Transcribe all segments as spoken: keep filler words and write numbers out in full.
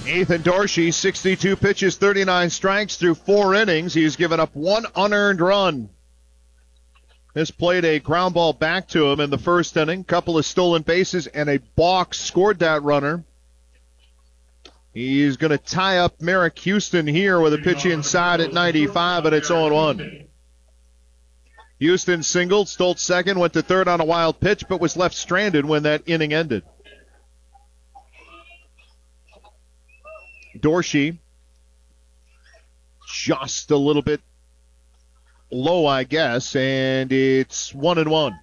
Ethan Dorsey, sixty-two pitches, thirty-nine strikes through four innings. He's given up one unearned run. This played a ground ball back to him in the first inning. Couple of stolen bases and a balk scored that runner. He's going to tie up Merrick Houston here with a pitch inside at ninety-five, and it's oh one. Houston singled, stole second, went to third on a wild pitch, but was left stranded when that inning ended. Dorsey just a little bit low, I guess, and it's one and one.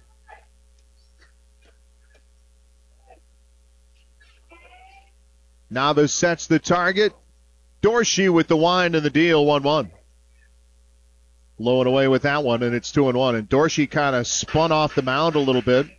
Navas sets the target. Dorsey with the wind and the deal, one one. Low and away with that one, and it's two and one. And Dorsey kind of spun off the mound a little bit.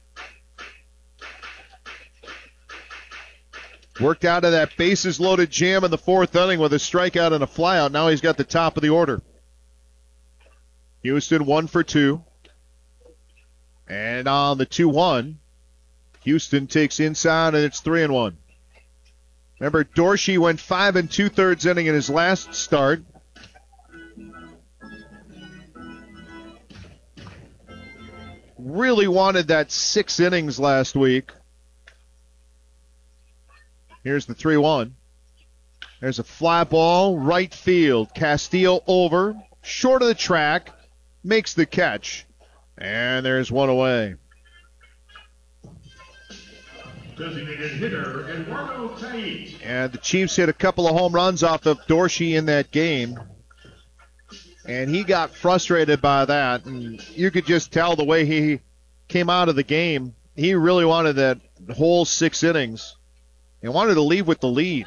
Worked out of that bases-loaded jam in the fourth inning with a strikeout and a flyout. Now he's got the top of the order. Houston one for two. And on the two one, Houston takes inside, and it's three and one. Remember, Dorsey went five and two-thirds inning in his last start. Really wanted that six innings last week. Here's the three one. There's a fly ball, right field. Castillo over, short of the track, makes the catch. And there's one away. Designated hitter, Eduardo Tait. And the Chiefs hit a couple of home runs off of Dorsey in that game. And he got frustrated by that. And you could just tell the way he came out of the game. He really wanted that whole six innings. He wanted to leave with the lead.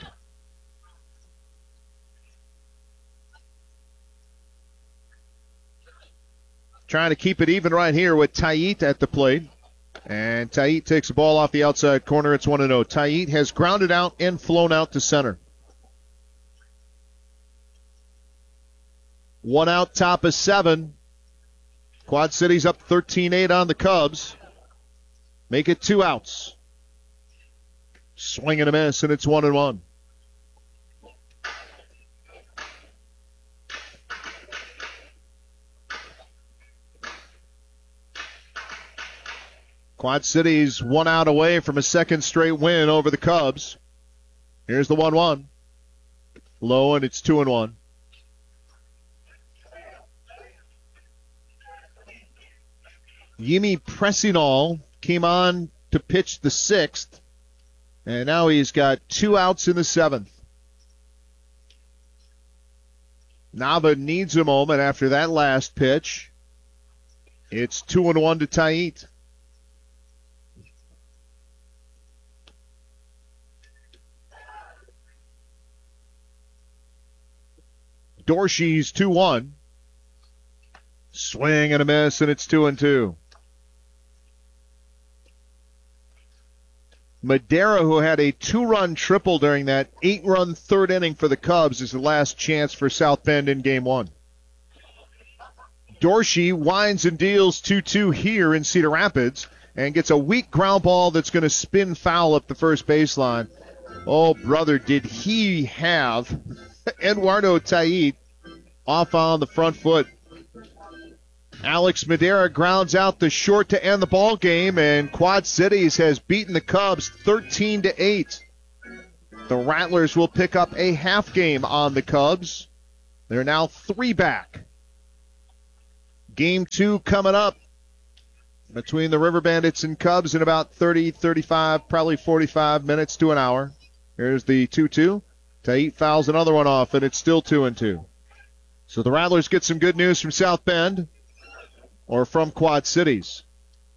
Trying to keep it even right here with Tait at the plate. And Tait takes the ball off the outside corner. It's one and oh. Tait has grounded out and flown out to center. One out, top of seven. Quad City's up thirteen eight on the Cubs. Make it two outs. Swing and a miss, and it's one and one. Quad City's one out away from a second straight win over the Cubs. Here's the one one. Low, and it's two and one. Yimi Pressinol came on to pitch the sixth, and now he's got two outs in the seventh. Nava needs a moment after that last pitch. It's two and one to Tait. Dorsey's two one. Swing and a miss, and it's two and two. Madera, who had a two-run triple during that eight-run third inning for the Cubs, is the last chance for South Bend in game one. Dorsey winds and deals two two here in Cedar Rapids and gets a weak ground ball that's going to spin foul up the first baseline. Oh, brother, did he have Eduardo Tait off on the front foot. Alex Madera grounds out the short to end the ball game, and Quad Cities has beaten the Cubs thirteen to eight. The Rattlers will pick up a half game on the Cubs. They're now three back. Game two coming up between the River Bandits and Cubs in about thirty, thirty-five, probably forty-five minutes to an hour. Here's the two two. Tait fouls another one off, and it's still two and two. So the Rattlers get some good news from South Bend or from Quad Cities.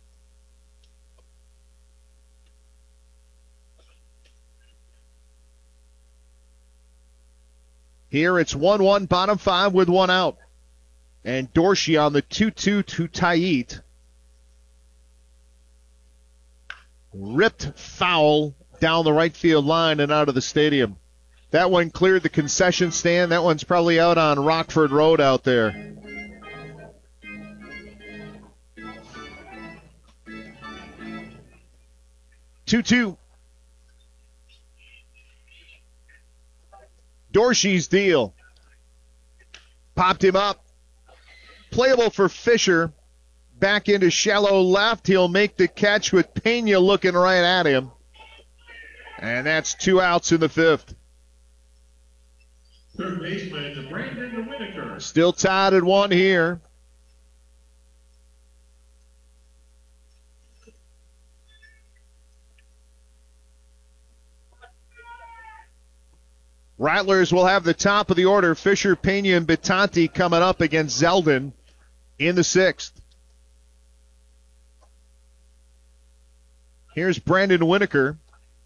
Here it's one one, bottom five with one out. And Dorsey on the two two to Tait. Ripped foul down the right field line and out of the stadium. That one cleared the concession stand. That one's probably out on Rockford Road out there. two two. Dorsey's deal. Popped him up. Playable for Fisher. Back into shallow left. He'll make the catch with Pena looking right at him. And that's two outs in the fifth. Third baseman, Brandon Whitaker. Still tied at one here. Rattlers will have the top of the order. Fisher, Pena, and Bittanti coming up against Zeldin in the sixth. Here's Brandon Whitaker.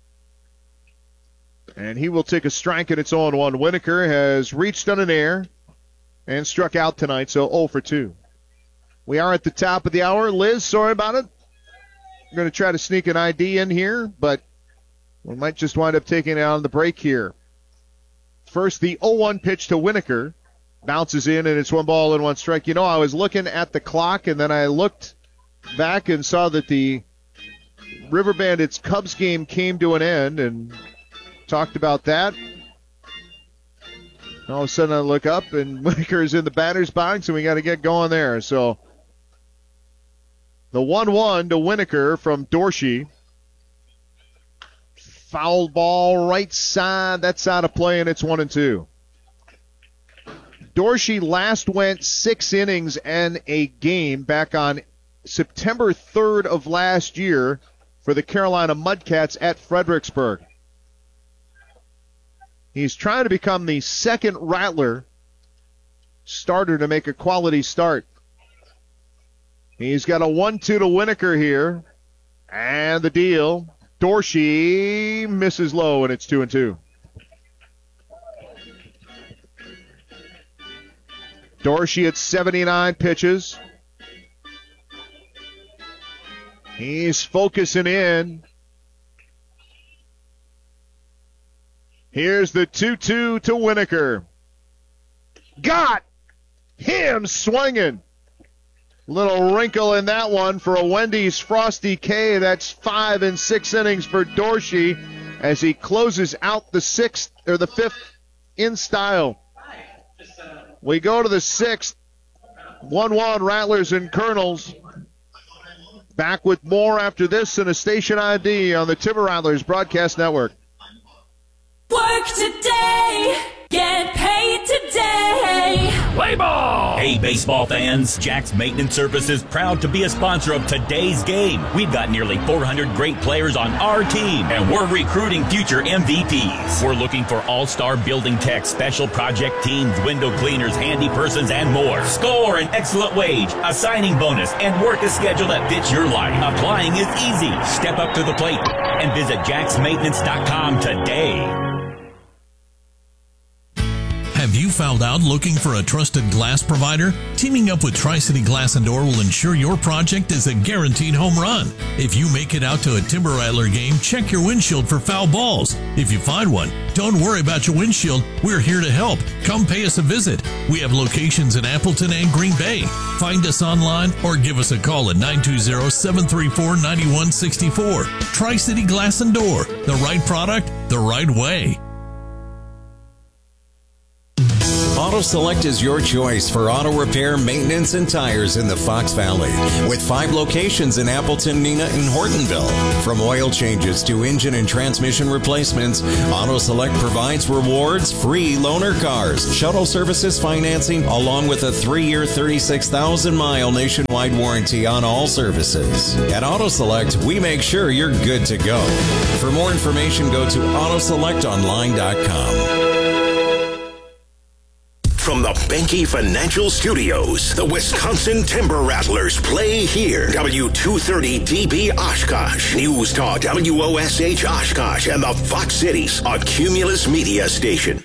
And he will take a strike at its oh one. Whitaker has reached on an air and struck out tonight, so oh for two. We are at the top of the hour. Liz, sorry about it. We're going to try to sneak an I D in here, but we might just wind up taking it on the break here. First, the oh one pitch to Whitaker. Bounces in, and it's one ball and one strike. You know, I was looking at the clock, and then I looked back and saw that the River Bandits Cubs game came to an end, and talked about that. All of a sudden I look up, and Whitaker's in the batter's box, and we got to get going there. So the one one to Whitaker from Dorsey. Foul ball right side. That's out of play, and it's one and two. Dorsey last went six innings and a game back on September third of last year for the Carolina Mudcats at Fredericksburg. He's trying to become the second Rattler starter to make a quality start. He's got a one two to Whitaker here. And the deal. Dorsey misses low, and it's two and two. Dorsey at seventy-nine pitches. He's focusing in. Here's the two two to Whitaker. Got him swinging. Little wrinkle in that one for a Wendy's Frosty K. That's five and six innings for Dorsey as he closes out the sixth or the fifth in style. We go to the sixth. one one Rattlers and Colonels. Back with more after this and a station I D on the Timber Rattlers Broadcast Network. Work today, get paid today. Play ball! Hey, baseball fans, Jack's Maintenance Services proud to be a sponsor of today's game. We've got nearly four hundred great players on our team, and we're recruiting future M V Ps. We're looking for all-star building techs, special project teams, window cleaners, handy persons, and more. Score an excellent wage, a signing bonus, and work a schedule that fits your life. Applying is easy. Step up to the plate and visit jacks maintenance dot com today. Have you found out looking for a trusted glass provider? Teaming up with Tri-City Glass and Door will ensure your project is a guaranteed home run. If you make it out to a Timber Rattler game, check your windshield for foul balls. If you find one, don't worry about your windshield. We're here to help. Come pay us a visit. We have locations in Appleton and Green Bay. Find us online or give us a call at nine two zero, seven three four, nine one six four. Tri-City Glass and Door. The right product, the right way. Auto Select is your choice for auto repair, maintenance, and tires in the Fox Valley. With five locations in Appleton, Neenah, and Hortonville. From oil changes to engine and transmission replacements, Auto Select provides rewards, free loaner cars, shuttle services financing, along with a three-year, thirty-six thousand mile nationwide warranty on all services. At Auto Select, we make sure you're good to go. For more information, go to auto select online dot com. From the Benke Financial Studios, the Wisconsin Timber Rattlers play here. W two thirty D B Oshkosh, News Talk W O S H Oshkosh, and the Fox Cities, a Cumulus media station.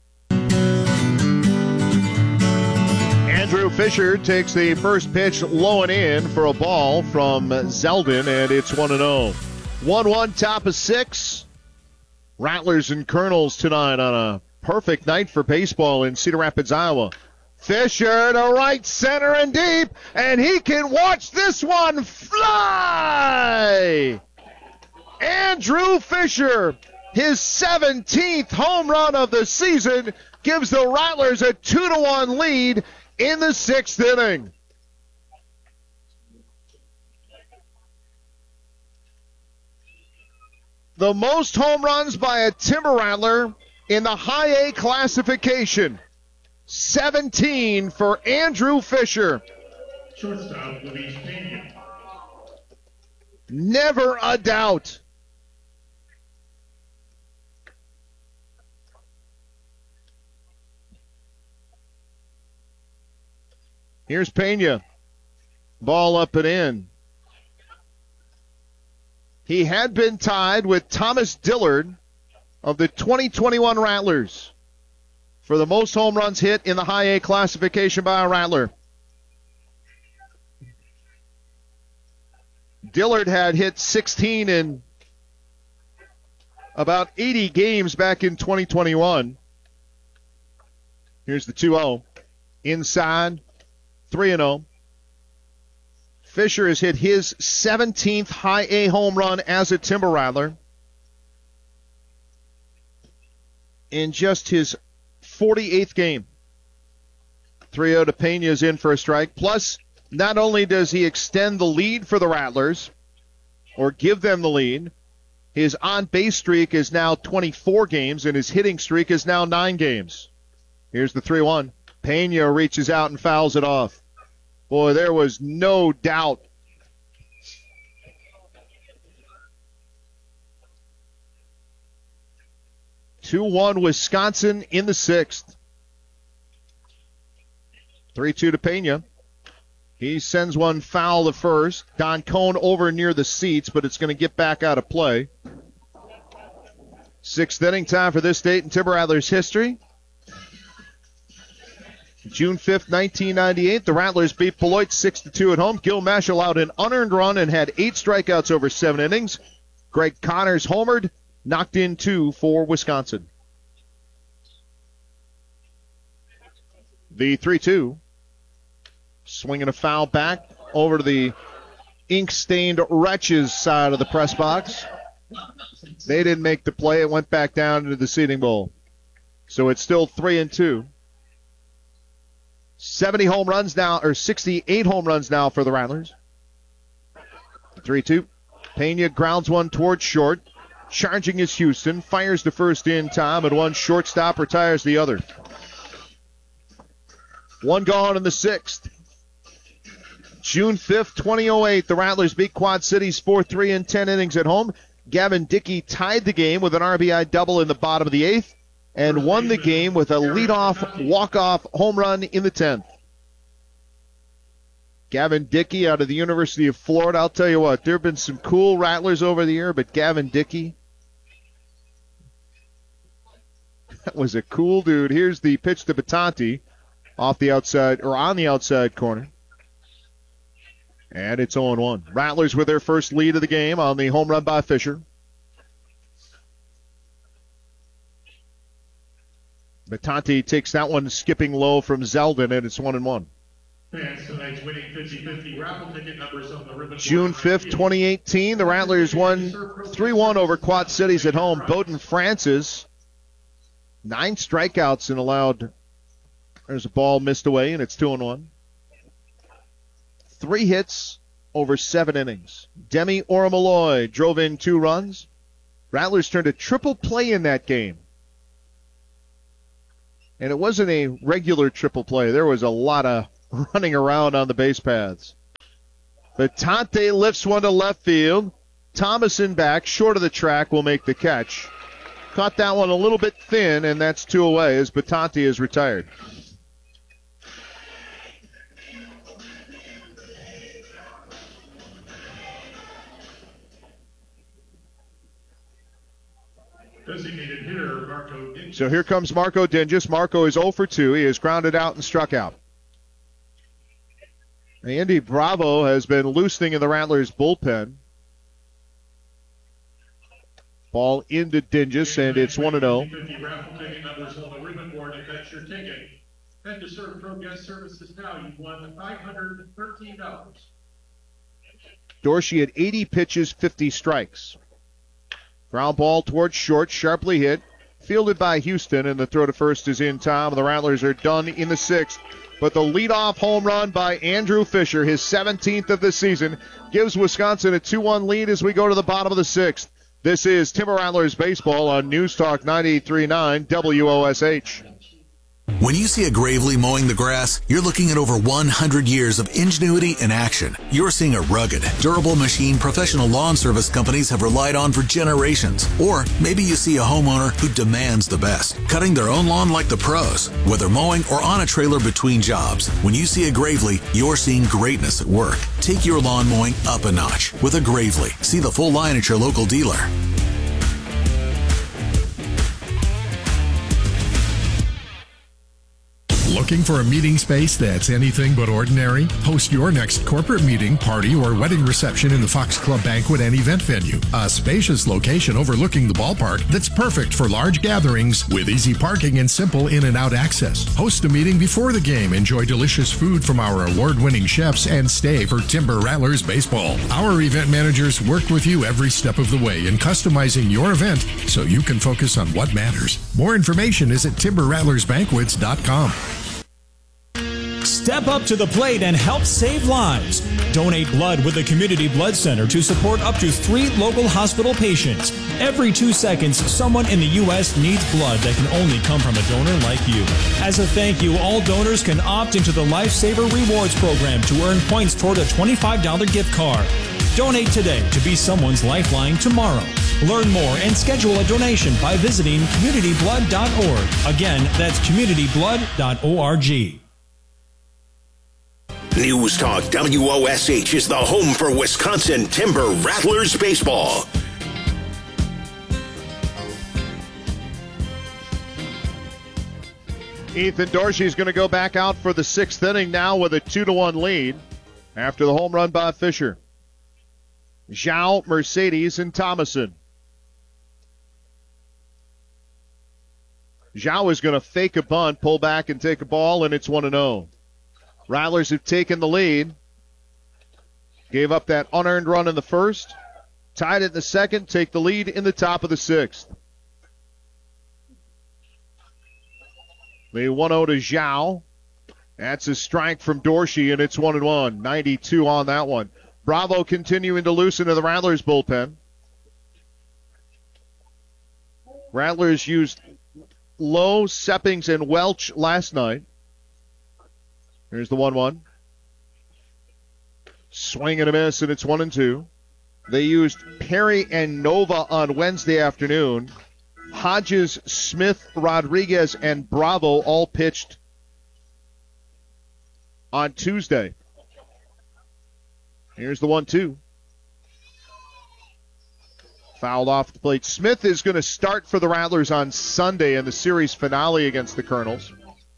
Andrew Fisher takes the first pitch low and in for a ball from Zeldin, and it's one and oh. one one top of six. Rattlers and Colonels tonight on a perfect night for baseball in Cedar Rapids, Iowa. Fisher to right center and deep, and he can watch this one fly. Andrew Fisher His seventeenth home run of the season gives the Rattlers a two to one lead in the sixth inning. The most home runs by a Timber Rattler in the high A classification. seventeen for Andrew Fisher. Shortstop, Luis Pena. Never a doubt. Here's Pena. Ball up and in. He had been tied with Thomas Dillard of the twenty twenty-one Rattlers for the most home runs hit in the high A classification by a Rattler. Dillard had hit sixteen in about eighty games back in twenty twenty-one. Here's the two oh. Inside, three oh. Fisher has hit his seventeenth high A home run as a Timber Rattler in just his forty-eighth game. three oh to Pena is in for a strike. Plus, not only does he extend the lead for the Rattlers, or give them the lead, his on-base streak is now twenty-four games, and his hitting streak is now nine games. Here's the three one. Pena reaches out and fouls it off. Boy, there was no doubt. two one Wisconsin in the sixth. three two to Pena. He sends one foul to first. Don Cohn over near the seats, but it's going to get back out of play. Sixth inning, time for this date in Timber Rattlers history. June fifth, nineteen ninety-eight, the Rattlers beat Beloit six to two at home. Gil Mesh allowed an unearned run and had eight strikeouts over seven innings. Greg Connors homered, knocked in two for Wisconsin. The three two. Swinging a foul back over to the ink-stained Wretches side of the press box. They didn't make the play. It went back down into the seating bowl. So it's still three and two. seventy home runs now, or sixty-eight home runs now for the Rattlers. three two. Pena grounds one towards short. Charging is Houston. Fires the first in time, and one shortstop retires the other. One gone in the sixth. June fifth, twenty oh eight, the Rattlers beat Quad Cities four three in ten innings at home. Gavin Dickey tied the game with an R B I double in the bottom of the eighth and won the game with a leadoff walk-off home run in the tenth. Gavin Dickey out of the University of Florida. I'll tell you what, there have been some cool Rattlers over the year, but Gavin Dickey, that was a cool dude. Here's the pitch to Batanti off the outside, or on the outside corner. And it's oh one. Rattlers with their first lead of the game on the home run by Fisher. Batanti takes that one skipping low from Zeldin, and it's one and one. Fans tonight's winning fifty fifty raffle ticket numbers on the ribbon. June fifth, twenty eighteen, the Rattlers won three one over Quad Cities at home. Bowden Francis, nine strikeouts and allowed. There's a ball missed away, and it's two and one. Three hits over seven innings. Demi Oramaloy drove in two runs. Rattlers turned a triple play in that game. And it wasn't a regular triple play. There was a lot of running around on the base paths. Batante lifts one to left field. Thomason back, short of the track, will make the catch. Caught that one a little bit thin, and that's two away as Batante is retired. Designated hitter, Marco Dinges. So here comes Marco Dinges. Marco is oh for two. He is grounded out and struck out. Andy Bravo has been loosening in the Rattlers bullpen. Ball into Dinges, and it's one and oh. fifty raffle ticket numbers on the ribbon board, if that's your ticket. And to serve Pro Guest Services now, you've won five hundred thirteen dollars. Dorsey had eighty pitches, fifty strikes. Ground ball towards short, sharply hit. Fielded by Houston, and the throw to first is in time. The Rattlers are done in the sixth. But the leadoff home run by Andrew Fisher, his seventeenth of the season, gives Wisconsin a two one lead as we go to the bottom of the sixth. This is Timber Rattlers baseball on News Talk ninety-three point nine W O S H. When you see a Gravely mowing the grass, you're looking at over one hundred years of ingenuity and action. You're seeing a rugged, durable machine professional lawn service companies have relied on for generations. Or maybe you see a homeowner who demands the best, cutting their own lawn like the pros, whether mowing or on a trailer between jobs. When you see a Gravely, you're seeing greatness at work. Take your lawn mowing up a notch with a Gravely. See the full line at your local dealer. Looking for a meeting space that's anything but ordinary? Host your next corporate meeting, party, or wedding reception in the Fox Club banquet and event venue. A spacious location overlooking the ballpark that's perfect for large gatherings with easy parking and simple in and out access. Host a meeting before the game, enjoy delicious food from our award-winning chefs, and stay for Timber Rattlers baseball. Our event managers work with you every step of the way in customizing your event so you can focus on what matters. More information is at timber rattlers banquets dot com. Step up to the plate and help save lives. Donate blood with the Community Blood Center to support up to three local hospital patients. Every two seconds, someone in the U S needs blood that can only come from a donor like you. As a thank you, all donors can opt into the Lifesaver Rewards program to earn points toward a twenty-five dollars gift card. Donate today to be someone's lifeline tomorrow. Learn more and schedule a donation by visiting community blood dot org. Again, that's community blood dot org. News Talk W O S H is the home for Wisconsin Timber Rattlers baseball. Ethan Dorsey is going to go back out for the sixth inning now with a two to one lead after the home run by Fisher. Zhao, Mercedes, and Thomason. Zhao is going to fake a bunt, pull back, and take a ball, and it's one and oh. Rattlers have taken the lead. Gave up that unearned run in the first. Tied it in the second. Take the lead in the top of the sixth. The one oh to Zhao. That's a strike from Dorsey, and it's one and one. ninety-two on that one. Bravo continuing to loosen to the Rattlers bullpen. Rattlers used Lowe, Seppings, and Welch last night. Here's the one one. Swing and a miss, and it's one and two. They used Perry and Nova on Wednesday afternoon. Hodges, Smith, Rodriguez, and Bravo all pitched on Tuesday. Here's the one two. Fouled off the plate. Smith is going to start for the Rattlers on Sunday in the series finale against the Colonels.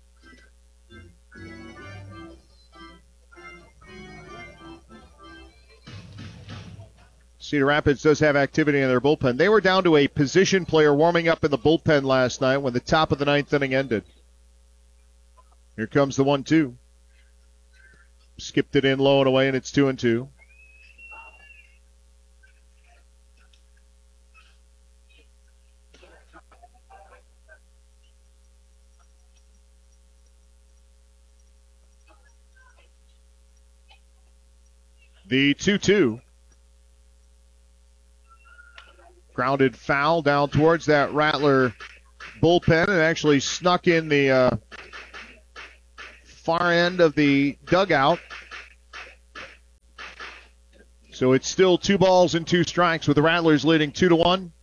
Cedar Rapids does have activity in their bullpen. They were down to a position player warming up in the bullpen last night when the top of the ninth inning ended. Here comes the one two. Skipped it in low and away, and it's two and two. The two two. Grounded foul down towards that Rattler bullpen and actually snuck in the uh, far end of the dugout. So it's still two balls and two strikes with the Rattlers leading two to one